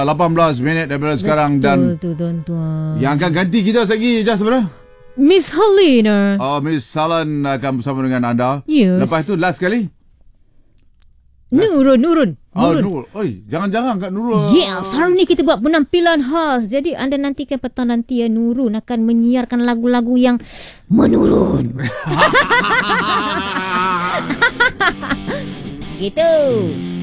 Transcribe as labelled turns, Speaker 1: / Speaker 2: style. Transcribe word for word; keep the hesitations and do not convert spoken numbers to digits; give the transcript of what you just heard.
Speaker 1: lapan belas minit daripada sekarang. Dan
Speaker 2: Betul tu tuan-tuan.
Speaker 1: yang akan ganti kita lagi Jas sebenarnya
Speaker 2: Miss Helena.
Speaker 1: Oh, Miss Salan akan bersama dengan anda.
Speaker 2: Yes.
Speaker 1: Lepas tu last kali
Speaker 2: Nurun, Nurun.
Speaker 1: Oh,
Speaker 2: Nurun.
Speaker 1: Nurul. Oi, jangan-jangan Kak Nurul.
Speaker 2: Yes, hari ni kita buat penampilan khas. Jadi anda nantikan petang nanti ya, Nurun akan menyiarkan lagu-lagu yang menurun. Gitu.